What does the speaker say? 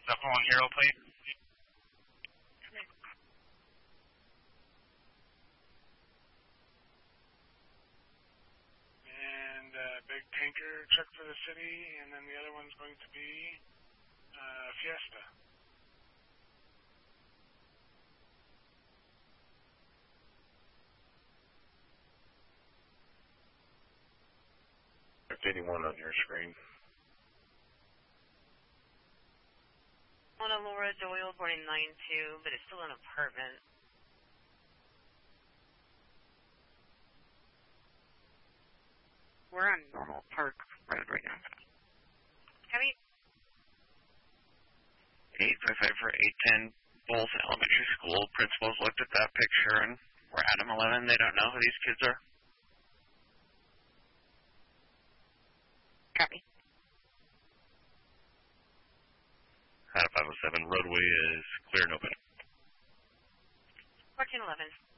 701 Hero plate. And big tanker truck for the city, and then the other one's going to be Fiesta. Anyone on your screen. On Laura Doyle, born in 92, but it's still an apartment. We're on Normal Park Road right now. Copy. 855 for 810 Bulls Elementary School. Principals looked at that picture and we're at them 11. They don't know who these kids are. Copy. Out of 507, roadway is clear and open. 1411.